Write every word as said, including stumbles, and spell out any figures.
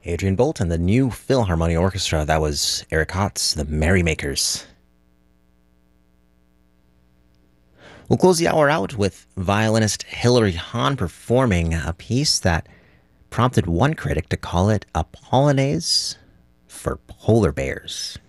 Adrian Bolt and the New Philharmonic Orchestra. That was Eric Hotz, the Merrymakers. We'll close the hour out with violinist Hilary Hahn performing a piece that prompted one critic to call it a polonaise for polar bears.